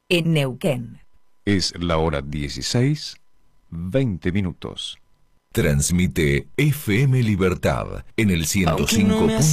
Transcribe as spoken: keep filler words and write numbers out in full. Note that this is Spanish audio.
en Neuquén. Es la hora dieciséis, veinte minutos. Transmite F M Libertad en el ciento cinco punto